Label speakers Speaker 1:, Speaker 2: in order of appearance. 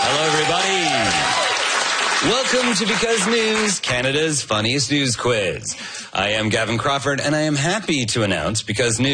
Speaker 1: Hello, everybody. Welcome to Because News, Canada's funniest news quiz. I am Gavin Crawford, and I am happy to announce Because News